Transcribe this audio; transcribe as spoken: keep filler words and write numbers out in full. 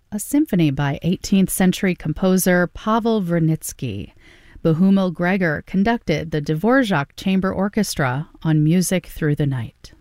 a symphony by eighteenth century composer Pavel Vernitsky. Bohumil Gregor conducted the Dvorak Chamber Orchestra on Music Through the Night.